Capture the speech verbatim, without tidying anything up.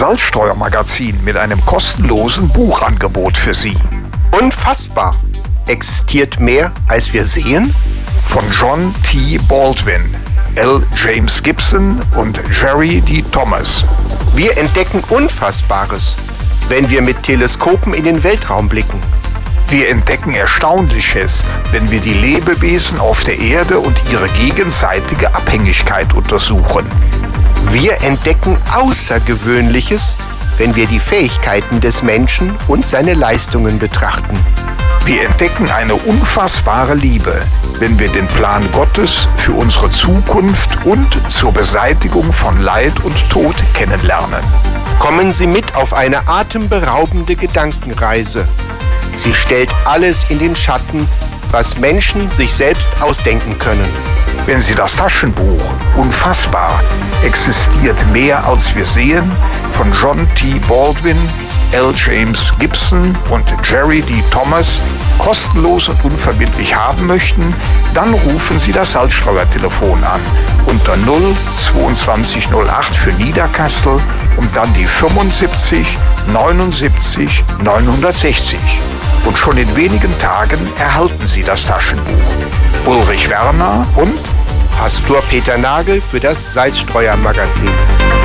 Salzstreuer-Magazin mit einem kostenlosen Buchangebot für Sie. Unfassbar! Existiert mehr, als wir sehen? Von John T. Baldwin, L. James Gibson und Jerry D. Thomas. Wir entdecken Unfassbares, wenn wir mit Teleskopen in den Weltraum blicken. Wir entdecken Erstaunliches, wenn wir die Lebewesen auf der Erde und ihre gegenseitige Abhängigkeit untersuchen. Wir entdecken Außergewöhnliches, wenn wir die Fähigkeiten des Menschen und seine Leistungen betrachten. Wir entdecken eine unfassbare Liebe, wenn wir den Plan Gottes für unsere Zukunft und zur Beseitigung von Leid und Tod kennenlernen. Kommen Sie mit auf eine atemberaubende Gedankenreise. Sie stellt alles in den Schatten, was Menschen sich selbst ausdenken können. Wenn Sie das Taschenbuch Unfassbar, existiert mehr als wir sehen von John T. Baldwin, L. James Gibson und Jerry D. Thomas kostenlos und unverbindlich haben möchten, dann rufen Sie das Salzstreuer-Telefon an unter null zweiundzwanzig null acht für Niederkassel und dann die fünfundsiebzig neunundsiebzig neunhundertsechzig. Und schon in wenigen Tagen erhalten Sie das Taschenbuch. Ulrich Werner und Pastor Peter Nagel für das Salzstreuer-Magazin.